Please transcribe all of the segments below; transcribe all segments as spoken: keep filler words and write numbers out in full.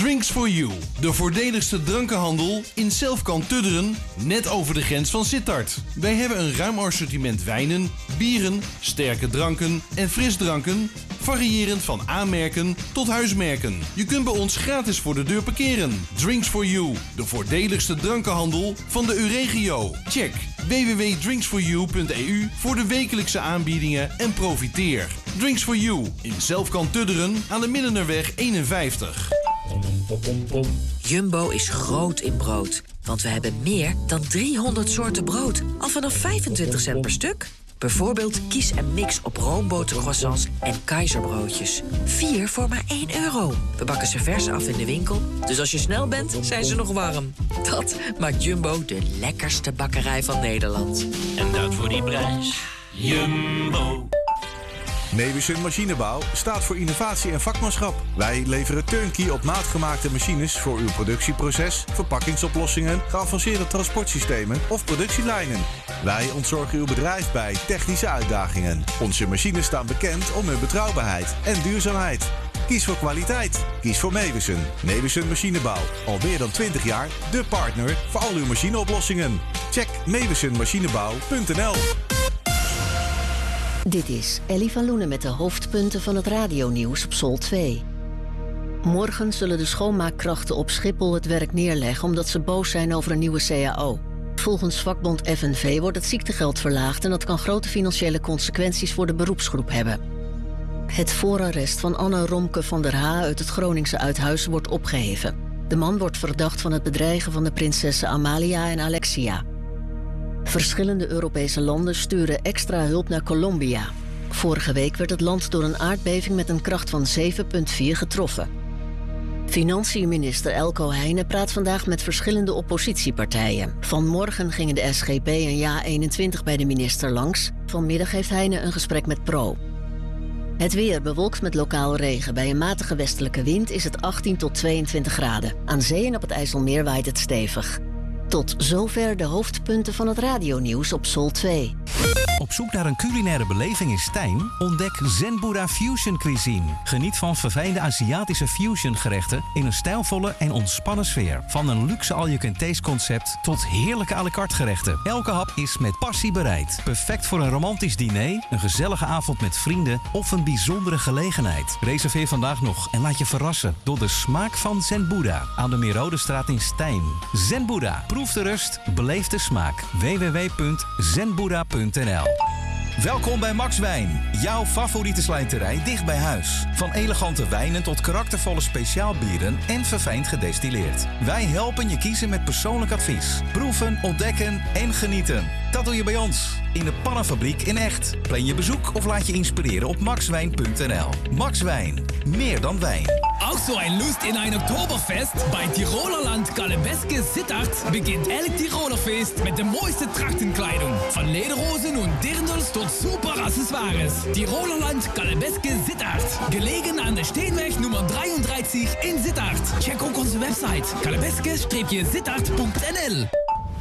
Drinks for You. De voordeligste drankenhandel in Selfkant Tudderen, net over de grens van Sittard. Wij hebben een ruim assortiment wijnen, bieren, sterke dranken en frisdranken, variërend van aanmerken tot huismerken. Je kunt bij ons gratis voor de deur parkeren. Drinks for You, de voordeligste drankenhandel van de U-regio. Check w w w punt drinks for you punt e u voor de wekelijkse aanbiedingen en profiteer. Drinks for You in Selfkant Tudderen aan de Middenerweg eenenvijftig. Jumbo is groot in brood, want we hebben meer dan driehonderd soorten brood. Al vanaf vijfentwintig cent per stuk. Bijvoorbeeld kies en mix op roombotercroissants en keizerbroodjes. Vier voor maar één euro. We bakken ze vers af in de winkel, dus als je snel bent, zijn ze nog warm. Dat maakt Jumbo de lekkerste bakkerij van Nederland. En dat voor die prijs. Jumbo. Meeuwissen Machinebouw staat voor innovatie en vakmanschap. Wij leveren turnkey op maat gemaakte machines voor uw productieproces, verpakkingsoplossingen, geavanceerde transportsystemen of productielijnen. Wij ontzorgen uw bedrijf bij technische uitdagingen. Onze machines staan bekend om hun betrouwbaarheid en duurzaamheid. Kies voor kwaliteit. Kies voor Meeuwissen. Meeuwissen Machinebouw. Al meer dan twintig jaar de partner voor al uw machineoplossingen. Check meeuwissen machinebouw punt n l. Dit is Ellie van Loenen met de hoofdpunten van het radionieuws op Sol twee. Morgen zullen de schoonmaakkrachten op Schiphol het werk neerleggen omdat ze boos zijn over een nieuwe C A O. Volgens vakbond F N V wordt het ziektegeld verlaagd en dat kan grote financiële consequenties voor de beroepsgroep hebben. Het voorarrest van Anne Romke van der Haa uit het Groningse Uithuis wordt opgeheven. De man wordt verdacht van het bedreigen van de prinsessen Amalia en Alexia. Verschillende Europese landen sturen extra hulp naar Colombia. Vorige week werd het land door een aardbeving met een kracht van zeven komma vier getroffen. Financiën-minister Elko Heijnen praat vandaag met verschillende oppositiepartijen. Vanmorgen gingen de S G P en Ja eenentwintig bij de minister langs. Vanmiddag heeft Heijnen een gesprek met Pro. Het weer bewolkt met lokaal regen. Bij een matige westelijke wind is het achttien tot tweeëntwintig graden. Aan zee en op het IJsselmeer waait het stevig. Tot zover de hoofdpunten van het radionieuws op Sol twee. Op zoek naar een culinaire beleving in Stijn? Ontdek Zen Buddha Fusion Cuisine. Geniet van verfijnde Aziatische fusion gerechten in een stijlvolle en ontspannen sfeer. Van een luxe all-you-can-taste concept tot heerlijke à la carte gerechten. Elke hap is met passie bereid. Perfect voor een romantisch diner, een gezellige avond met vrienden of een bijzondere gelegenheid. Reserveer vandaag nog en laat je verrassen door de smaak van Zen Buddha aan de Merodestraat in Stijn. Zen Buddha. Proef de rust, beleef de smaak. w w w punt zen buddha punt n l. Welkom bij Max Wijn, jouw favoriete slijterij dicht bij huis. Van elegante wijnen tot karaktervolle speciaalbieren en verfijnd gedestilleerd. Wij helpen je kiezen met persoonlijk advies. Proeven, ontdekken en genieten. Dat doe je bij ons, in de Pannenfabriek in Echt. Plan je bezoek of laat je inspireren op maxwijn punt n l. Max Wijn, meer dan wijn. Auch so ein Lust in ein Oktoberfest? Bei Tirolerland Galebeske Sittard beginnt elk Tirolerfest mit der mooiste Trachtenkleidung. Von Lederhosen und Dirndls tot super Accessoires. Tirolerland Galebeske Sittard. Gelegen an der Steenweg Nummer drieëndertig in Sittard. Check ook onze website galebeske sittard punt n l.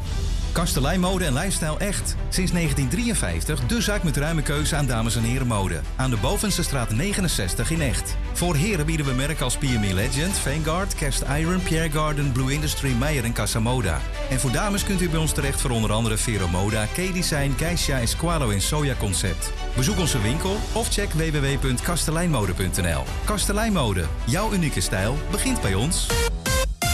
Kastelein en Lifestyle Echt. Sinds negentien drieënvijftig de zaak met ruime keuze aan dames en heren mode. Aan de Bovenste straat negenenzestig in Echt. Voor heren bieden we merken als P M E Legend, Vanguard, Cast Iron, Pierre Garden, Blue Industry, Meijer en Casa Moda. En voor dames kunt u bij ons terecht voor onder andere Vero Moda, K-Design, Geisha, Esqualo en Soja Concept. Bezoek onze winkel of check w w w punt kasteleinmode punt n l. Kasteleinmode, jouw unieke stijl, begint bij ons.